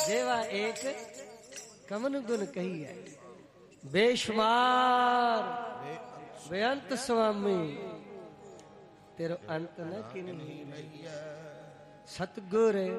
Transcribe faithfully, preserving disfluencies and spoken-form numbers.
जेवा एक कमन गुण कही है बेशुमार बेअंत स्वामी तेरो अंत न किन्हीं सतगुर